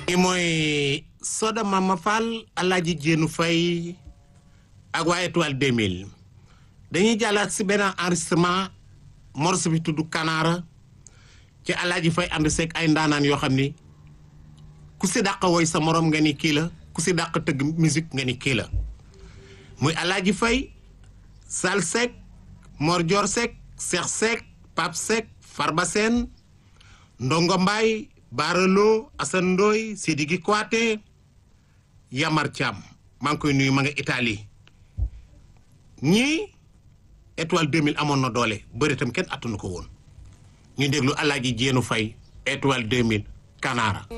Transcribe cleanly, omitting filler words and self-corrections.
mooy Soda Mama Fall Alaaji Jéenu Fay ak waa Étoile 2000 dañuy jàllaat si benn enregistrement morceau bi tudd Kanaara ci Alaaji Fay ànd seeg ay ndaanaan yoo xam ni ku si dàq woy sa morom nga ni kii la ku si dàq tëgg musique nga ni kii la muy Alaaji Fay Sal Seck Mor Dior Seck Cheikh Seck Pape Seck Farba Sène Ndongo Mbaye Baralo Assane Ndoye Sidiki Kouaté Yamar Thiam maa ngi koy nuyu ma nga Italie ñii Étoile 2000 amoon na doole bëri itam kenn attanu ko woon ñu déglu Alaaji Jéenu Fay Étoile 2000 Kanaara